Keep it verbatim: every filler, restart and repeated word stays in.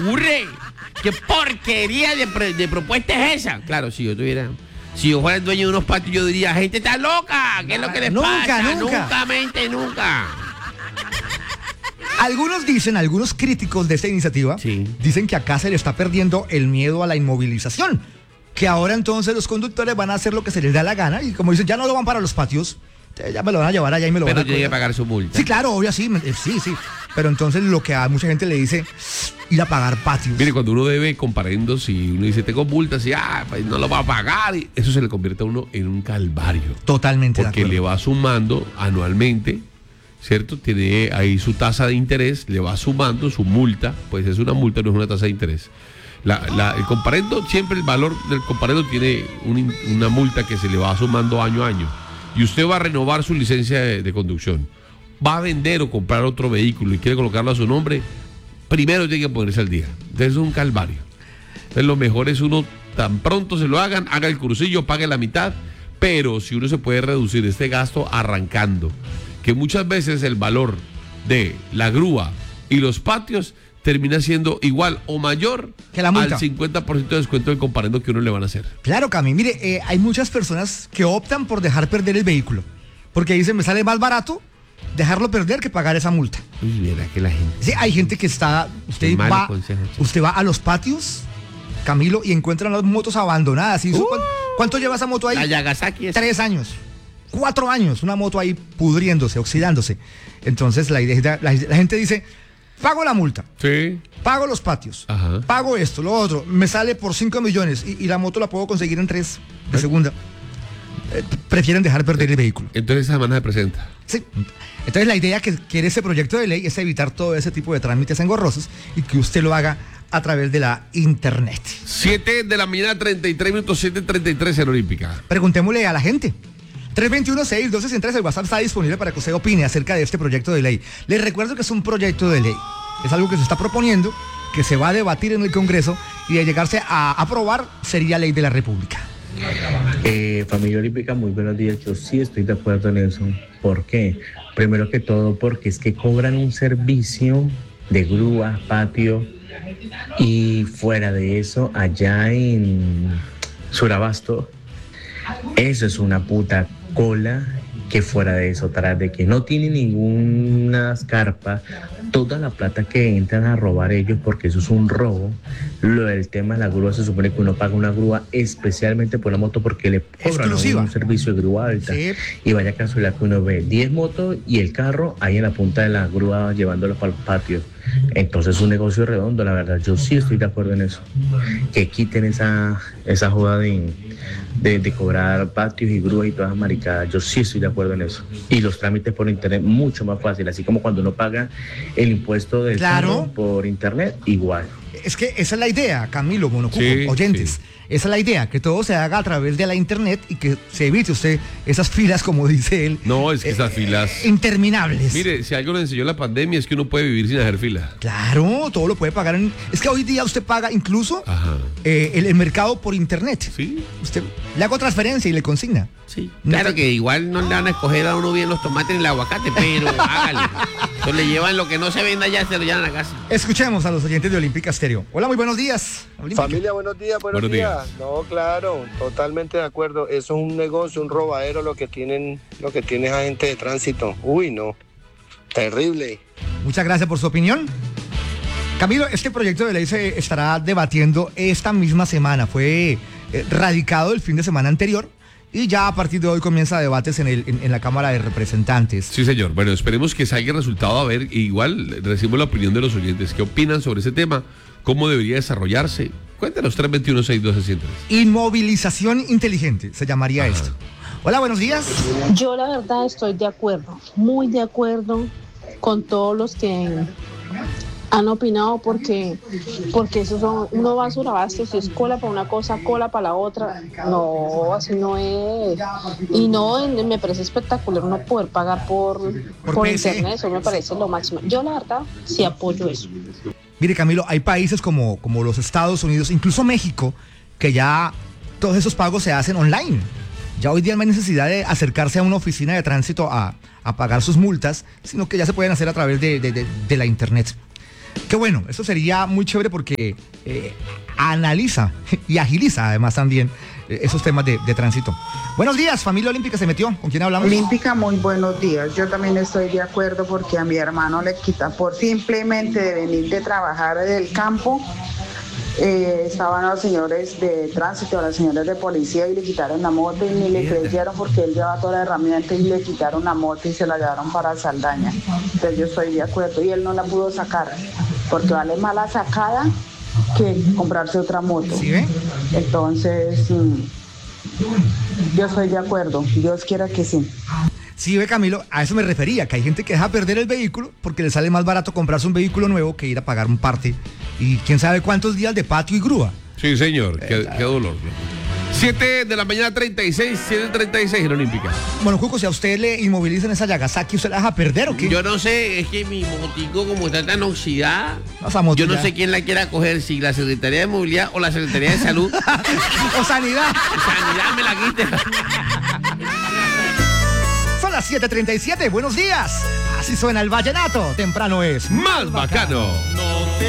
ocurre? ¿Qué porquería de, pre- de propuesta es esa? Claro, si yo tuviera... Si yo fuera el dueño de unos patios, yo diría, gente está loca, ¿qué es lo que les Nunca, pasa? nunca. Nunca, mente, nunca. Algunos dicen, algunos críticos de esta iniciativa, Sí. dicen que acá se le está perdiendo el miedo a la inmovilización. Que ahora entonces los conductores van a hacer lo que se les da la gana y como dicen, ya no lo van para los patios, eh, ya me lo van a llevar allá y me lo Pero van a... tiene que cobrar. pagar su multa. Sí, claro, obvio, sí, eh, sí, sí. Pero entonces lo que a mucha gente le dice, ir a pagar patios. Mire, cuando uno debe comparendos y uno dice, tengo multas y ah, pues no lo va a pagar, y eso se le convierte a uno en un calvario. Totalmente de Porque acuerdo. le va sumando anualmente, ¿cierto? Tiene ahí su tasa de interés, le va sumando su multa, pues es una multa, no es una tasa de interés. La, la, el comparendo, siempre el valor del comparendo tiene un, una multa que se le va sumando año a año. Y usted va a renovar su licencia de, de conducción. Va a vender o comprar otro vehículo y quiere colocarlo a su nombre, primero tiene que ponerse al día. Entonces es un calvario. Entonces lo mejor es uno, tan pronto se lo hagan, haga el cursillo, pague la mitad, pero si uno se puede reducir este gasto arrancando, que muchas veces el valor de la grúa y los patios termina siendo igual o mayor Que la multa. al cincuenta por ciento de descuento del comparendo que uno le van a hacer. Claro, Cami, mire, eh, hay muchas personas que optan por dejar perder el vehículo. Porque dicen, me sale más barato dejarlo perder que pagar esa multa. Uy, mira que la gente... Sí, hay gente que está, usted Qué malo va, consejo, chico. usted va a los patios, Camilo, y encuentran las motos abandonadas. ¿Y eso Uh. cuán- ¿Cuánto lleva esa moto ahí? La Yagasaki es... Tres años, cuatro años, una moto ahí pudriéndose, oxidándose. Entonces la, idea, la, la gente dice, pago la multa, Sí. pago los patios, Ajá. pago esto, lo otro, me sale por cinco millones y, y la moto la puedo conseguir en tres de segunda. Eh, prefieren dejar perder el vehículo. Entonces esa semana se presenta. Sí. Entonces la idea que quiere ese proyecto de ley es evitar todo ese tipo de trámites engorrosos y que usted lo haga a través de la internet. siete de la mañana, treinta y tres minutos, siete treinta y tres en Olímpica. Preguntémosle a la gente. tres dos uno, seis uno dos seis tres, el WhatsApp está disponible para que usted opine acerca de este proyecto de ley. Les recuerdo que es un proyecto de ley. Es algo que se está proponiendo, que se va a debatir en el Congreso y de llegarse a aprobar sería ley de la República. Eh, familia Olímpica, muy buenos días. Yo sí estoy de acuerdo en eso. ¿Por qué? Primero que todo porque es que cobran un servicio de grúa, patio y fuera de eso, allá en Surabasto, eso es una puta cola que fuera de eso, tras de que no tiene ninguna carpa, toda la plata que entran a robar ellos, porque eso es un robo. Lo del tema de la grúa, se supone que uno paga una grúa especialmente por la moto porque le cobran Exclusiva. un servicio de grúa alta. Sí. Y vaya casualidad que uno ve diez motos y el carro ahí en la punta de la grúa llevándolo para el patio. Entonces es un negocio redondo, la verdad. Yo sí estoy de acuerdo en eso. Que quiten esa, esa joda de, de, de cobrar patios y grúas y todas las maricadas. Yo sí estoy de acuerdo en eso. Y los trámites por internet mucho más fácil. Así como cuando uno paga el impuesto del Claro. carro por internet, igual. Es que esa es la idea, Camilo, Monocuco, Sí, oyentes. sí. Esa es la idea, que todo se haga a través de la internet y que se evite usted esas filas, como dice él. No, es que esas filas... Interminables. Mire, si algo nos enseñó la pandemia es que uno puede vivir sin hacer fila. Claro, todo lo puede pagar en... Es que hoy día usted paga incluso Ajá. eh, el, el mercado por internet. Sí. Usted le hago transferencia y le consigna. Sí. Claro que igual no le van a escoger a uno bien los tomates ni el aguacate, pero hágale. Entonces le llevan lo que no se venda ya, se lo llevan a la casa. Escuchemos a los oyentes de Olímpica Estéreo. Hola, muy buenos días. Olímpica. Familia, buenos días, buenos, Buenos días. días. No, claro, totalmente de acuerdo. Eso es un negocio, un robadero lo que tienen, lo que tiene esa gente de tránsito. Uy, no. Terrible. Muchas gracias por su opinión. Camilo, este proyecto de ley se estará debatiendo esta misma semana. Fue eh, radicado el fin de semana anterior y ya a partir de hoy comienza debates en, el, en, en la Cámara de Representantes. Sí, señor. Bueno, esperemos que salga el resultado. A ver, igual recibimos la opinión de los oyentes. ¿Qué opinan sobre ese tema? ¿Cómo debería desarrollarse? Cuéntanos, tres dos uno, seis uno dos seis tres. Inmovilización inteligente se llamaría Ajá. esto. Hola, buenos días. Yo la verdad estoy de acuerdo, muy de acuerdo con todos los que han opinado porque porque eso son, uno va a Surabastos, si es cola para una cosa, cola para la otra, no, así no es. Y no, me parece espectacular no poder pagar por, Por por P C. internet, eso me parece lo máximo. Yo la verdad sí apoyo eso. Mire, Camilo, hay países como, como los Estados Unidos, incluso México, que ya todos esos pagos se hacen online. Ya hoy día no hay necesidad de acercarse a una oficina de tránsito a, a pagar sus multas, sino que ya se pueden hacer a través de, de, de, de la internet. Qué bueno, eso sería muy chévere porque eh, analiza y agiliza además también eh, esos temas de, de tránsito. Buenos días, familia olímpica se metió. ¿Con quién hablamos? Olímpica, muy buenos días. Yo también estoy de acuerdo porque a mi hermano le quita por simplemente de venir de trabajar del campo. Eh, estaban los señores de tránsito, los señores de policía y le quitaron la moto y ni le creyeron porque él llevaba toda la herramienta y le quitaron la moto y se la llevaron para Saldaña. Entonces yo estoy de acuerdo y él no la pudo sacar porque vale más la sacada que comprarse otra moto. ¿Sí ve? Entonces mm, yo estoy de acuerdo, Dios quiera que sí. Sí, ve, Camilo, a eso me refería, que hay gente que deja perder el vehículo porque le sale más barato comprarse un vehículo nuevo que ir a pagar un parte y quién sabe cuántos días de patio y grúa. Sí, señor, qué, qué dolor. siete de la mañana, treinta y seis, siete treinta y seis en Olímpica. Bueno, Juco, si a usted le inmovilizan esa Yagasaki, ¿usted la deja perder o qué? Yo no sé, es que mi motico como está tan oxidada, No, esa moto yo no ya. sé quién la quiera coger, si la Secretaría de Movilidad o la Secretaría de Salud. O sanidad. Sanidad me la quite. Son las siete treinta y siete, buenos días. Así suena el vallenato, temprano es Más bacano.